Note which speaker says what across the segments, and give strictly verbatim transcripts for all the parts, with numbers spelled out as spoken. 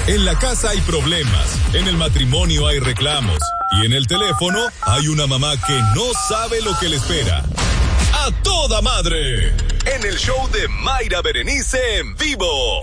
Speaker 1: En la casa hay problemas, en el matrimonio hay reclamos y en el teléfono hay una mamá que no sabe lo que le espera. ¡A toda madre! En el show de Mayra Berenice en vivo.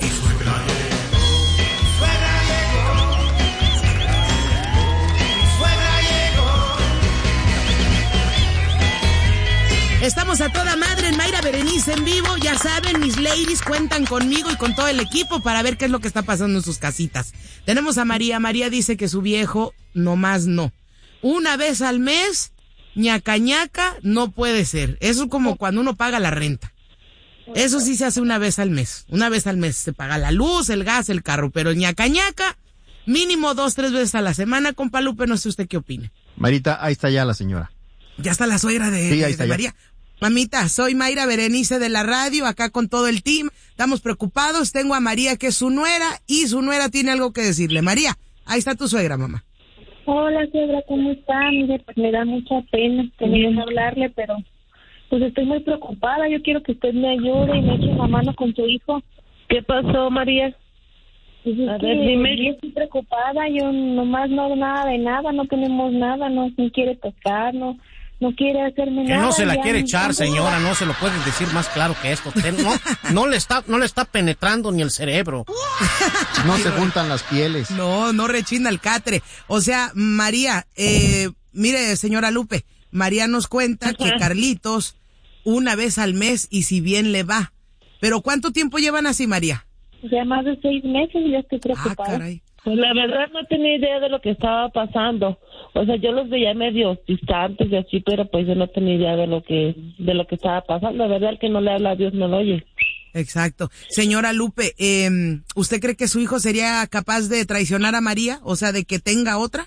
Speaker 2: Estamos a toda madre en Mayra Berenice en vivo. Ya saben, mis ladies cuentan conmigo y con todo el equipo para ver qué es lo que está pasando en sus casitas. Tenemos a María. María dice que su viejo nomás no. Una vez al mes, ñaca ñaca, no puede ser. Eso es como cuando uno paga la renta. Eso sí se hace una vez al mes. Una vez al mes se paga la luz, el gas, el carro. Pero el ñaca ñaca, mínimo dos, tres veces a la semana. Compa Lupe, no sé usted qué opine.
Speaker 3: Marita, ahí está ya la señora.
Speaker 2: Ya está la suegra de,
Speaker 3: sí,
Speaker 2: de,
Speaker 3: ahí está
Speaker 2: de
Speaker 3: ya.
Speaker 2: María. Mamita, soy Mayra Berenice de la radio, acá con todo el team. Estamos preocupados. Tengo a María, que es su nuera, y su nuera tiene algo que decirle. María, ahí está tu suegra, mamá.
Speaker 4: Hola, suegra, ¿cómo está? Mire, pues me da mucha pena tener que hablarle, pero pues estoy muy preocupada. Yo quiero que usted me ayude y me eche la mano con su hijo.
Speaker 5: ¿Qué pasó, María?
Speaker 4: Pues es
Speaker 5: a
Speaker 4: que
Speaker 5: ver, dime.
Speaker 4: Yo estoy preocupada. Yo nomás no hago nada de nada, no tenemos nada, no, no quiere tocar, no... No quiere hacerme
Speaker 6: que
Speaker 4: nada.
Speaker 6: no se la
Speaker 4: ya
Speaker 6: quiere
Speaker 4: no
Speaker 6: echar,
Speaker 4: tengo
Speaker 6: señora,
Speaker 4: nada.
Speaker 6: no se lo pueden decir más claro que esto. Usted no, no le está, no le está penetrando ni el cerebro.
Speaker 3: No se juntan las pieles.
Speaker 2: No, no rechina el catre. O sea, María, eh, mire, señora Lupe, María nos cuenta que Carlitos una vez al mes y si bien le va. Pero ¿cuánto tiempo llevan así, María?
Speaker 4: Ya más de seis meses y ya estoy preocupada.
Speaker 2: Ah, caray.
Speaker 5: Pues la verdad no tenía idea de lo que estaba pasando. O sea, yo los veía medio distantes y así, pero pues yo no tenía idea de lo que de lo que estaba pasando. La verdad, el que no le habla a Dios no lo oye.
Speaker 2: Exacto. Señora Lupe, eh, ¿usted cree que su hijo sería capaz de traicionar a María? O sea, de que tenga otra.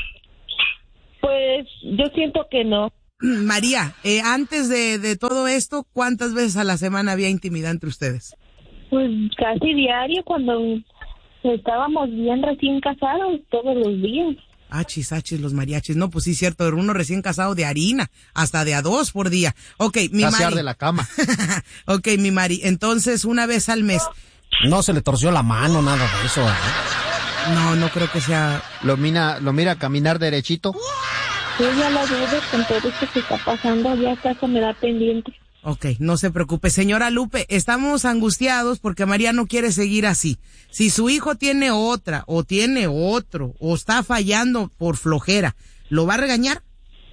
Speaker 5: Pues yo siento que no.
Speaker 2: María, eh, antes de, de todo esto, ¿cuántas veces a la semana había intimidad entre ustedes?
Speaker 4: Pues casi diario, cuando estábamos bien recién casados, todos los días.
Speaker 2: Achis, achis, los mariachis. No, pues sí, cierto, era uno recién casado de harina, hasta de a dos por día. Ok, mi Mari.
Speaker 3: Pasear de la cama.
Speaker 2: Ok, mi Mari, entonces una vez al mes.
Speaker 6: No se le torció la mano, nada de eso, ¿eh?
Speaker 2: No, no creo que sea...
Speaker 3: Lo mira, lo mira caminar derechito.
Speaker 4: Yo ya la dudo con todo esto que está pasando, ya hasta me da pendiente.
Speaker 2: Ok, no se preocupe. Señora Lupe, estamos angustiados porque María no quiere seguir así. Si su hijo tiene otra, o tiene otro, o está fallando por flojera, ¿lo va a regañar?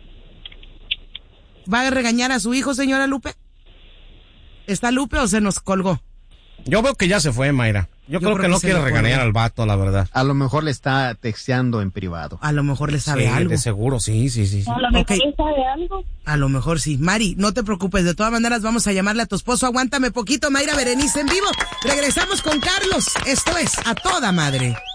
Speaker 2: ¿Va a regañar a su hijo, señora Lupe? ¿Está Lupe o se nos colgó?
Speaker 6: Yo veo que ya se fue, Mayra. Yo, Yo creo, creo que, que no quiere regañar al vato, la verdad.
Speaker 3: A lo mejor le está texteando en privado.
Speaker 2: A lo mejor le sabe
Speaker 6: sí,
Speaker 2: algo.
Speaker 6: De seguro, sí, sí, sí. sí.
Speaker 4: A lo mejor
Speaker 2: okay.
Speaker 4: le sabe algo.
Speaker 2: A lo mejor sí. Mari, no te preocupes. De todas maneras, vamos a llamarle a tu esposo. Aguántame poquito, Mayra Berenice en vivo. Regresamos con Carlos. Esto es A Toda Madre.